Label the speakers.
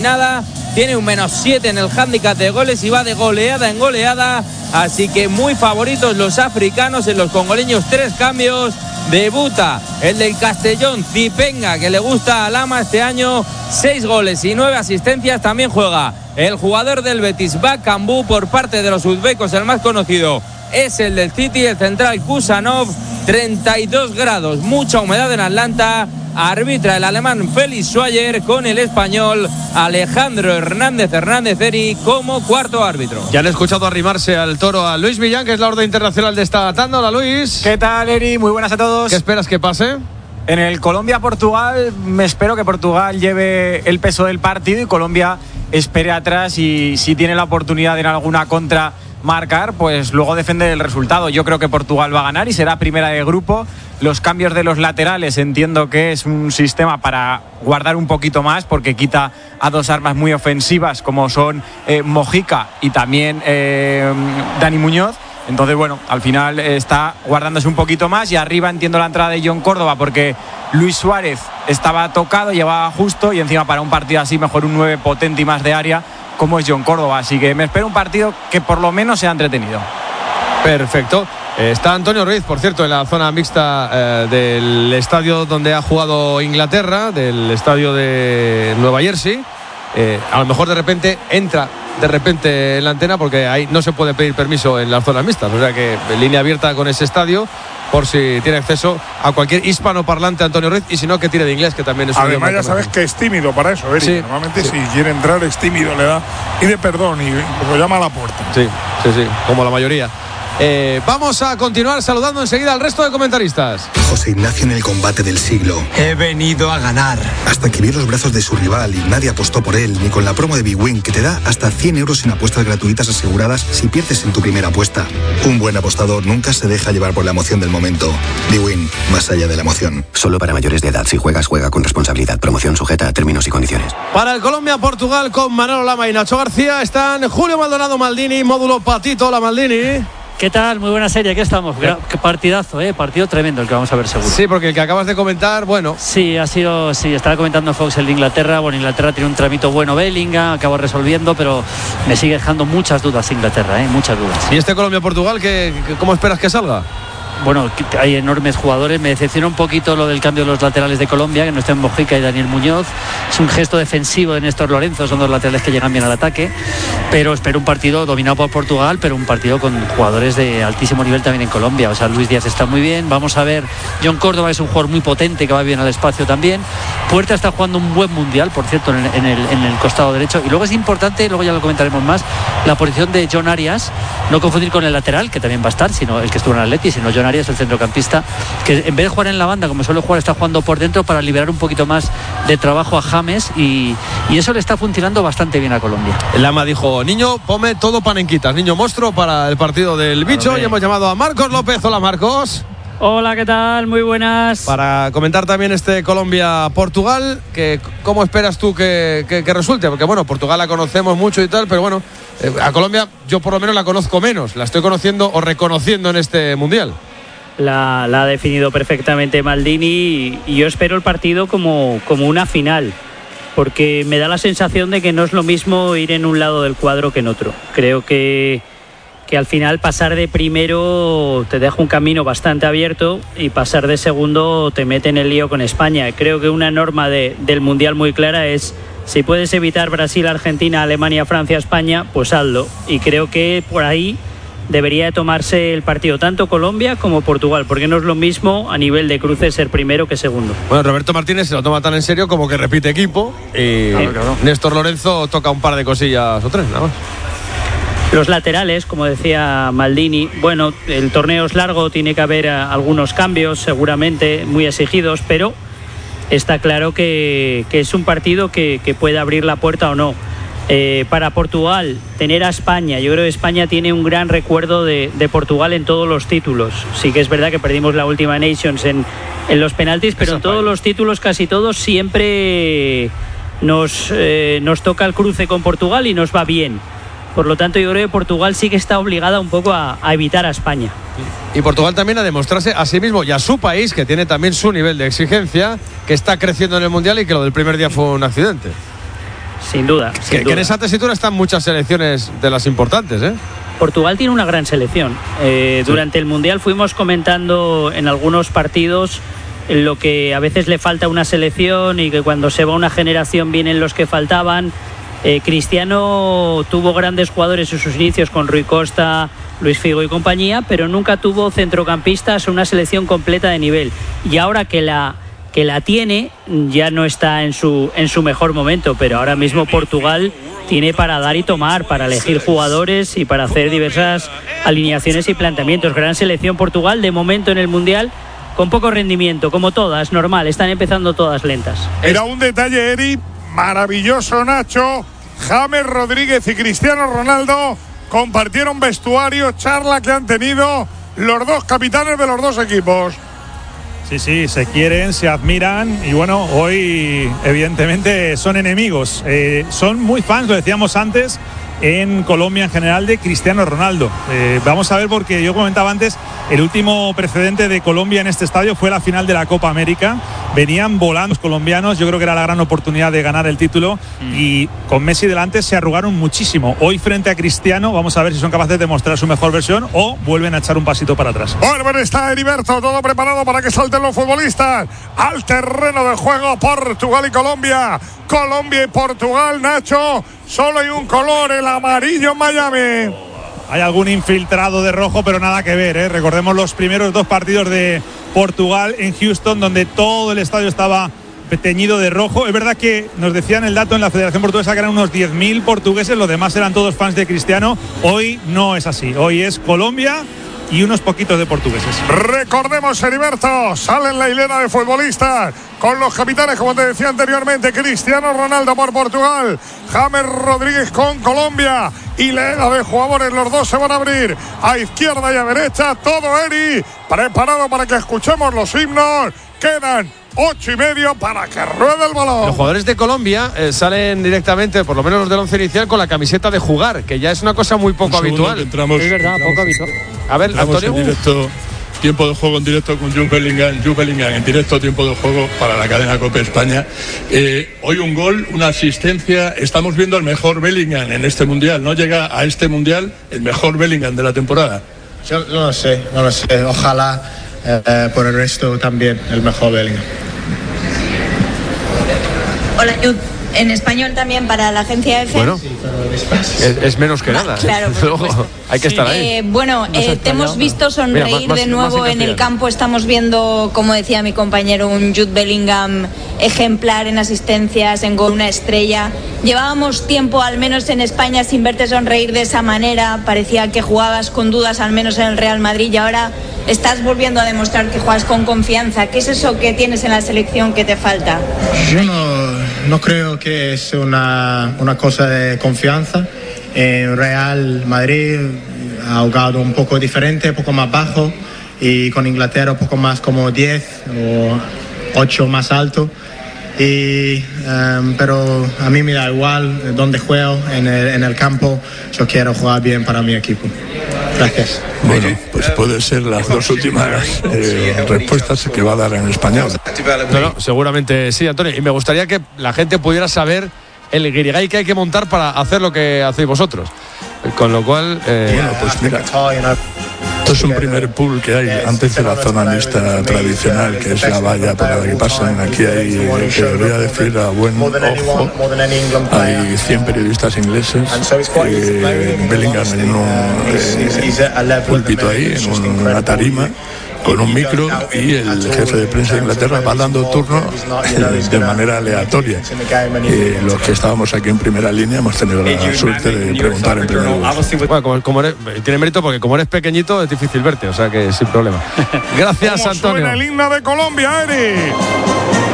Speaker 1: Nada, tiene un -7 en el hándicap de goles y va de goleada en goleada, así que muy favoritos los africanos. En los congoleños 3 cambios. Debuta el del Castellón, Zipenga, que le gusta a Lama este año, 6 goles y 9 asistencias. También juega el jugador del Betis, Bakambu. Por parte de los uzbecos, el más conocido es el del City, el central Kusanov. 32 grados, mucha humedad en Atlanta. Arbitra el alemán Felix Schwager, con el español Alejandro Hernández Eri como cuarto árbitro.
Speaker 2: Ya han escuchado arrimarse al toro a Luis Millán, que es la orden internacional de esta tanda. Hola, Luis.
Speaker 3: ¿Qué tal, Eri? Muy buenas a todos.
Speaker 2: ¿Qué esperas que pase?
Speaker 3: En el Colombia-Portugal me espero que Portugal lleve el peso del partido y Colombia espere atrás, y si tiene la oportunidad de en alguna contra marcar, pues luego defender el resultado. Yo creo que Portugal va a ganar y será primera de grupo. Los cambios de los laterales entiendo que es un sistema para guardar un poquito más, porque quita a 2 armas muy ofensivas como son Mojica y también Dani Muñoz. Entonces, bueno, al final está guardándose un poquito más, y arriba entiendo la entrada de John Córdoba porque Luis Suárez estaba tocado, llevaba justo, y encima para un partido así mejor un 9 potente y más de área como es John Córdoba. Así que me espero un partido que por lo menos sea entretenido.
Speaker 2: Perfecto. Está Antonio Ruiz, por cierto, en la zona mixta del estadio donde ha jugado Inglaterra, del estadio de Nueva Jersey. A lo mejor de repente entra en la antena, porque ahí no se puede pedir permiso en las zonas mixtas, o sea que en línea abierta con ese estadio, por si tiene acceso a cualquier hispanoparlante Antonio Ruiz, y si no, que tire de inglés, que también es un idioma.
Speaker 4: Además, ya sabes que es tímido para eso, Eric.
Speaker 2: Sí,
Speaker 4: normalmente
Speaker 2: sí.
Speaker 4: Si quiere entrar es tímido, le da y de perdón y lo llama a la puerta.
Speaker 2: Sí, como la mayoría. Vamos a continuar saludando enseguida al resto de comentaristas.
Speaker 5: José Ignacio en el combate del siglo.
Speaker 6: He venido a ganar.
Speaker 5: Hasta que vio los brazos de su rival y nadie apostó por él, ni con la promo de Big Win, que te da hasta 100 euros en apuestas gratuitas aseguradas si pierdes en tu primera apuesta. Un buen apostador nunca se deja llevar por la emoción del momento. Big Win, más allá de la emoción.
Speaker 7: Solo para mayores de edad. Si juegas, juega con responsabilidad. Promoción sujeta a términos y condiciones.
Speaker 2: Para el Colombia-Portugal, con Manolo Lama y Nacho García, están Julio Maldonado Maldini, módulo Patito. Hola, Maldini.
Speaker 8: ¿Qué tal? Muy buena serie, aquí estamos. Qué partidazo, partido tremendo el que vamos a ver seguro.
Speaker 2: Sí, porque el que acabas de comentar, bueno.
Speaker 8: Sí, estaba comentando Fox el de Inglaterra. Bueno, Inglaterra tiene un tramito bueno, Bellingham, acabó resolviendo, pero me sigue dejando muchas dudas Inglaterra, muchas dudas.
Speaker 2: ¿Y este Colombia-Portugal, cómo esperas que salga?
Speaker 8: Bueno, hay enormes jugadores. Me decepciona un poquito lo del cambio de los laterales de Colombia, que no estén Mojica y Daniel Muñoz. Es un gesto defensivo de Néstor Lorenzo, son 2 laterales que llegan bien al ataque, pero espero un partido dominado por Portugal, pero un partido con jugadores de altísimo nivel también en Colombia. O sea, Luis Díaz está muy bien, vamos a ver. John Córdoba es un jugador muy potente que va bien al espacio también. Puerta está jugando un buen mundial, por cierto, en el costado derecho. Y luego es importante, luego ya lo comentaremos más, la posición de John Arias, no confundir con el lateral, que también va a estar, sino el que estuvo en el Atleti, sino John Arias, el centrocampista, que en vez de jugar en la banda como suele jugar, está jugando por dentro para liberar un poquito más de trabajo a James, y eso le está funcionando bastante bien a Colombia.
Speaker 2: Lama dijo: niño, ponme todo panenquitas, niño monstruo para el partido del bicho. Y hemos llamado a Marcos López. Hola, Marcos.
Speaker 9: Hola, ¿qué tal? Muy buenas.
Speaker 2: Para comentar también este Colombia-Portugal, ¿cómo esperas tú que resulte? Porque bueno, Portugal la conocemos mucho y tal, pero bueno, a Colombia yo por lo menos la conozco menos, la estoy conociendo o reconociendo en este Mundial.
Speaker 9: La ha definido perfectamente Maldini, y yo espero el partido como una final, porque me da la sensación de que no es lo mismo ir en un lado del cuadro que en otro. Creo que al final pasar de primero te deja un camino bastante abierto, y pasar de segundo te mete en el lío con España. Creo que una norma del Mundial muy clara es: si puedes evitar Brasil, Argentina, Alemania, Francia, España, pues hazlo. Y creo que por ahí debería de tomarse el partido tanto Colombia como Portugal, porque no es lo mismo a nivel de cruce ser primero que segundo.
Speaker 2: Bueno, Roberto Martínez se lo toma tan en serio como que repite equipo, y claro. Néstor Lorenzo toca un par de cosillas o 3, nada más.
Speaker 9: Los laterales, como decía Maldini, bueno, el torneo es largo, tiene que haber algunos cambios seguramente muy exigidos, pero está claro que es un partido que puede abrir la puerta o no. Para Portugal, tener a España, yo creo que España tiene un gran recuerdo de Portugal en todos los títulos. Sí que es verdad que perdimos la última Nations en los penaltis, pero en todos los títulos, casi todos, siempre nos toca el cruce con Portugal y nos va bien. Por lo tanto, yo creo que Portugal sí que está obligada un poco a evitar a España.
Speaker 2: Y Portugal también a demostrarse a sí mismo y a su país, que tiene también su nivel de exigencia, que está creciendo en el Mundial y que lo del primer día fue un accidente.
Speaker 9: sin duda.
Speaker 2: Que en esa tesitura están muchas selecciones de las importantes, ¿eh?
Speaker 9: Portugal tiene una gran selección. Durante el Mundial fuimos comentando en algunos partidos lo que a veces le falta a una selección y que cuando se va una generación vienen los que faltaban. Cristiano tuvo grandes jugadores en sus inicios con Rui Costa, Luis Figo y compañía, pero nunca tuvo centrocampistas o una selección completa de nivel. Y ahora que la tiene, ya no está en su mejor momento, pero ahora mismo Portugal tiene para dar y tomar, para elegir jugadores y para hacer diversas alineaciones y planteamientos. Gran selección Portugal, de momento en el Mundial, con poco rendimiento, como todas, normal, están empezando todas lentas.
Speaker 4: Era un detalle, Eri, maravilloso, Nacho. James Rodríguez y Cristiano Ronaldo compartieron vestuario, charla que han tenido los dos capitanes de los dos equipos.
Speaker 6: Sí, se quieren, se admiran y bueno, hoy evidentemente son enemigos. Son muy fans, lo decíamos antes, en Colombia en general, de Cristiano Ronaldo. Vamos a ver, porque yo comentaba antes, el último precedente de Colombia en este estadio fue la final de la Copa América. Venían volando los colombianos, yo creo que era la gran oportunidad de ganar el título y con Messi delante se arrugaron muchísimo. Hoy frente a Cristiano vamos a ver si son capaces de mostrar su mejor versión o vuelven a echar un pasito para atrás.
Speaker 4: Bueno, está Heriberto, todo preparado para que salten los futbolistas al terreno de juego. Portugal y Colombia. Colombia y Portugal, Nacho. Solo hay un color, el amarillo en Miami.
Speaker 6: Hay algún infiltrado de rojo, pero nada que ver, ¿eh? Recordemos los primeros dos partidos de Portugal en Houston, donde todo el estadio estaba teñido de rojo. Es verdad que nos decían el dato en la Federación Portuguesa que eran unos 10.000 portugueses, los demás eran todos fans de Cristiano. Hoy no es así, hoy es Colombia y unos poquitos de portugueses.
Speaker 4: Recordemos, Heriberto, sale en la hilera de futbolistas con los capitanes, como te decía anteriormente, Cristiano Ronaldo por Portugal, James Rodríguez con Colombia, y la hilera de jugadores, los dos se van a abrir a izquierda y a derecha, todo Eri preparado para que escuchemos los himnos. Quedan 8:30 para que ruede el balón.
Speaker 2: Los jugadores de Colombia salen directamente, por lo menos los del once inicial, con la camiseta de jugar, que ya es una cosa muy poco habitual.
Speaker 8: Es verdad, poco habitual.
Speaker 2: A ver, Antonio.
Speaker 10: En directo, tiempo de juego en directo con Jude Bellingham en directo, tiempo de juego para la cadena COPE España. Hoy un gol, una asistencia. Estamos viendo al mejor Bellingham en este mundial. ¿No llega a este mundial el mejor Bellingham de la temporada?
Speaker 11: Yo no lo sé. Ojalá por el resto también el mejor Bellingham.
Speaker 12: Hola, Jude. En español también para la agencia EFE.
Speaker 2: Bueno, es menos que nada.
Speaker 12: Claro,
Speaker 2: hay que estar ahí.
Speaker 12: Te hemos visto sonreír de nuevo en el campo. Estamos viendo, como decía mi compañero, un Jude Bellingham ejemplar en asistencias, en gol, una estrella. Llevábamos tiempo, al menos en España, sin verte sonreír de esa manera. Parecía que jugabas con dudas, al menos en el Real Madrid, y ahora estás volviendo a demostrar que juegas con confianza. ¿Qué es eso que tienes en la selección que te falta?
Speaker 11: Yo no creo que es una cosa de confianza. En Real Madrid ha jugado un poco diferente, un poco más bajo, y con Inglaterra un poco más como 10 o 8 más alto. Pero a mí me da igual donde juego en el campo. Yo quiero jugar bien para mi equipo. Gracias.
Speaker 10: Bueno, pues puede ser las dos últimas respuestas que va a dar en español.
Speaker 2: No, seguramente sí, Antonio. Y me gustaría que la gente pudiera saber el guirigay que hay que montar para hacer lo que hacéis vosotros. Con lo cual...
Speaker 10: Bueno, pues mira, esto es un primer pool que hay antes de la zona mixta tradicional, que es la valla por la que pasan. Aquí hay, que debería decir a buen ojo, hay 100 periodistas ingleses, Bellingham en un púlpito ahí, en una tarima, con un micro, y el jefe de prensa de Inglaterra va dando turno de manera aleatoria. Los que estábamos aquí en primera línea hemos tenido la suerte de preguntar en primer lugar.
Speaker 2: Bueno, como tiene mérito porque como eres pequeñito es difícil verte, o sea que sin problema. Gracias, Antonio.
Speaker 4: Suena el himno de Colombia, Eri.